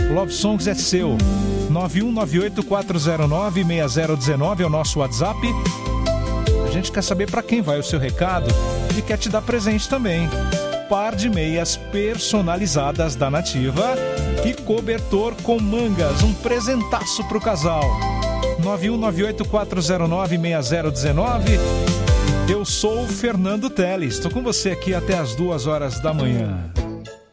Love Songs é seu. 91984096019 é o nosso WhatsApp. A gente quer saber para quem vai o seu recado e quer te dar presente também. Par de meias personalizadas da Nativa e cobertor com mangas, um presentaço pro casal. 91984096019. Eu sou o Fernando Teles, estou com você aqui até as 2 horas da manhã.